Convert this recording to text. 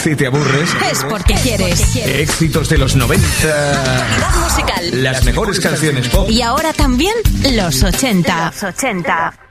Si te aburres, es porque quieres. Éxitos de los 90. Calidad musical. Las mejores canciones pop. Y ahora también los 80. Los 80.